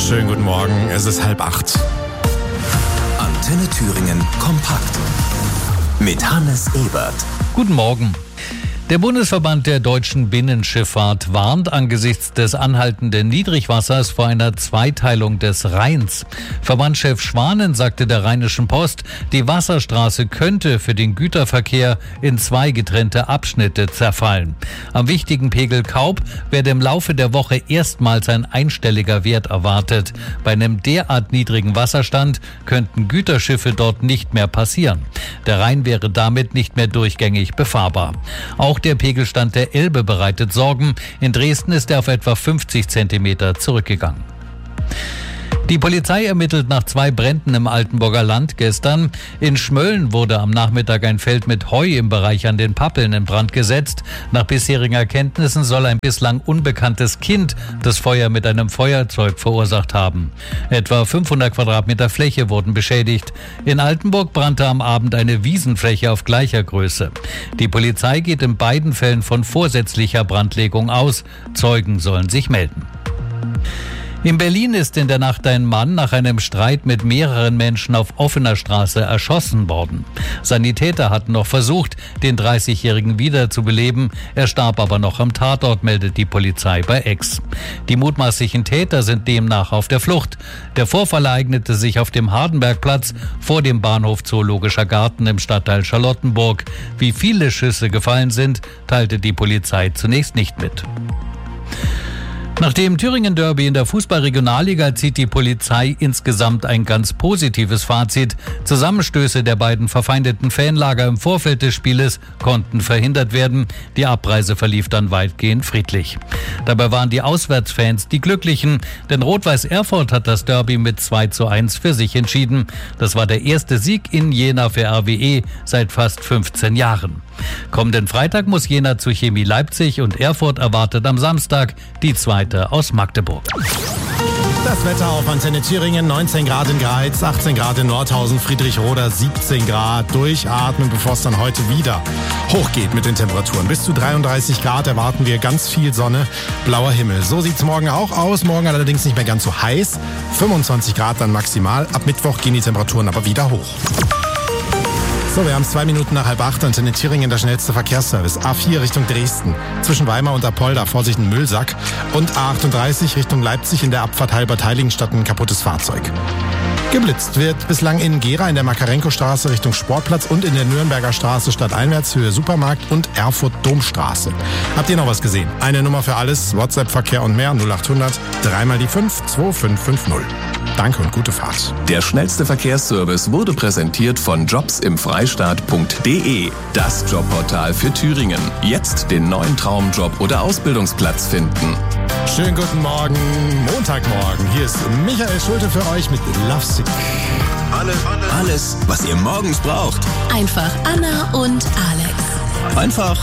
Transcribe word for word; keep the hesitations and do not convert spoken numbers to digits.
Schönen guten Morgen, es ist halb acht. Antenne Thüringen kompakt mit Hannes Ebert. Guten Morgen. Der Bundesverband der deutschen Binnenschifffahrt warnt angesichts des anhaltenden Niedrigwassers vor einer Zweiteilung des Rheins. Verbandschef Schwanen sagte der Rheinischen Post, die Wasserstraße könnte für den Güterverkehr in zwei getrennte Abschnitte zerfallen. Am wichtigen Pegel Kaub werde im Laufe der Woche erstmals ein einstelliger Wert erwartet. Bei einem derart niedrigen Wasserstand könnten Güterschiffe dort nicht mehr passieren. Der Rhein wäre damit nicht mehr durchgängig befahrbar. Auch der Pegelstand der Elbe bereitet Sorgen. In Dresden ist er auf etwa fünfzig Zentimeter zurückgegangen. Die Polizei ermittelt nach zwei Bränden im Altenburger Land gestern. In Schmölln wurde am Nachmittag ein Feld mit Heu im Bereich an den Pappeln in Brand gesetzt. Nach bisherigen Erkenntnissen soll ein bislang unbekanntes Kind das Feuer mit einem Feuerzeug verursacht haben. Etwa fünfhundert Quadratmeter Fläche wurden beschädigt. In Altenburg brannte am Abend eine Wiesenfläche auf gleicher Größe. Die Polizei geht in beiden Fällen von vorsätzlicher Brandlegung aus. Zeugen sollen sich melden. In Berlin ist in der Nacht ein Mann nach einem Streit mit mehreren Menschen auf offener Straße erschossen worden. Sanitäter hatten noch versucht, den dreißigjährigen wiederzubeleben. Er starb aber noch am Tatort, meldet die Polizei bei X. Die mutmaßlichen Täter sind demnach auf der Flucht. Der Vorfall ereignete sich auf dem Hardenbergplatz vor dem Bahnhof Zoologischer Garten im Stadtteil Charlottenburg. Wie viele Schüsse gefallen sind, teilte die Polizei zunächst nicht mit. Nach dem Thüringen-Derby in der Fußball-Regionalliga zieht die Polizei insgesamt ein ganz positives Fazit. Zusammenstöße der beiden verfeindeten Fanlager im Vorfeld des Spieles konnten verhindert werden. Die Abreise verlief dann weitgehend friedlich. Dabei waren die Auswärtsfans die Glücklichen, denn Rot-Weiß Erfurt hat das Derby mit zwei zu eins für sich entschieden. Das war der erste Sieg in Jena für R W E seit fast fünfzehn Jahren. Kommenden Freitag muss Jena zu Chemie Leipzig und Erfurt erwartet am Samstag die zweite aus Magdeburg. Das Wetter auf Antenne Thüringen, neunzehn Grad in Greiz, achtzehn Grad in Nordhausen, Friedrichroda, siebzehn Grad. Durchatmen, bevor es dann heute wieder hochgeht mit den Temperaturen. Bis zu dreiunddreißig Grad erwarten wir, ganz viel Sonne, blauer Himmel. So sieht's morgen auch aus, morgen allerdings nicht mehr ganz so heiß. fünfundzwanzig Grad dann maximal, ab Mittwoch gehen die Temperaturen aber wieder hoch. So, wir haben es zwei Minuten nach halb acht. Antenne Thüringen, der schnellste Verkehrsservice. A vier Richtung Dresden, zwischen Weimar und Apolda, Vorsicht, ein Müllsack. Und A achtunddreißig Richtung Leipzig, in der Abfahrt Halbertheiligenstadt ein kaputtes Fahrzeug. Geblitzt wird bislang in Gera in der Makarenko-Straße Richtung Sportplatz und in der Nürnberger Straße stadteinwärts Höhe Supermarkt und Erfurt-Domstraße. Habt ihr noch was gesehen? Eine Nummer für alles, WhatsApp-Verkehr und mehr, null achthundert, dreimal die fünf, zwei fünf fünf null. Danke und gute Fahrt. Der schnellste Verkehrsservice wurde präsentiert von jobs im freistaat punkt de. Das Jobportal für Thüringen. Jetzt den neuen Traumjob oder Ausbildungsplatz finden. Schönen guten Morgen, Montagmorgen. Hier ist Michael Schulte für euch mit Lovesick. Alles, alles, was ihr morgens braucht. Einfach Anna und Alex. Einfach